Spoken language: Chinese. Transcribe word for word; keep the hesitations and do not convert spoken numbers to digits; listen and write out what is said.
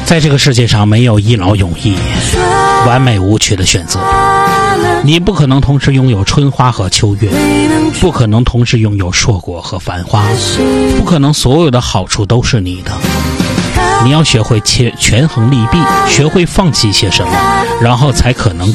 在这个世界上没有一劳永逸、完美无缺的选择，你不可能同时拥有春花和秋月，不可能同时拥有硕果和繁花，不可能所有的好处都是你的。你要学会权衡利弊，学会放弃些什么，然后才可能